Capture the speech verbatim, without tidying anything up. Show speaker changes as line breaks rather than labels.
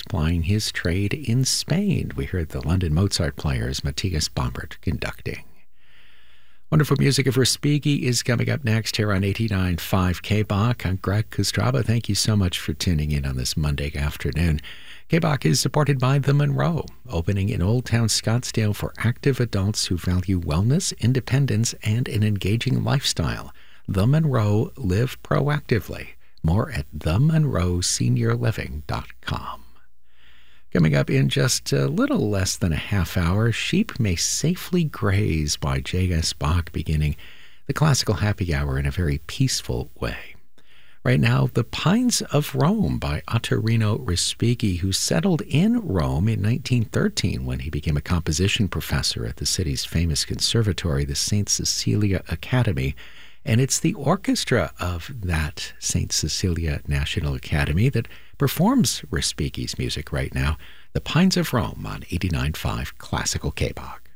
plying his trade in Spain. We heard the London Mozart players Matthias Bombert conducting. Wonderful music of Respighi is coming up next here on eighty-nine point five K B A C. I'm Greg Kustraba. Thank you so much for tuning in on this Monday afternoon. K B A C is supported by The Monroe, opening in Old Town Scottsdale for active adults who value wellness, independence, and an engaging lifestyle. The Monroe, live proactively. More at the monroe senior living dot com. Coming up in just a little less than a half hour, Sheep May Safely Graze by J S. Bach, beginning the classical happy hour in a very peaceful way. Right now, The Pines of Rome by Ottorino Respighi, who settled in Rome in nineteen thirteen when he became a composition professor at the city's famous conservatory, the Saint Cecilia Academy. And it's the orchestra of that Saint Cecilia National Academy that performs Respighi's music right now. The Pines of Rome on eighty-nine point five Classical K B A C.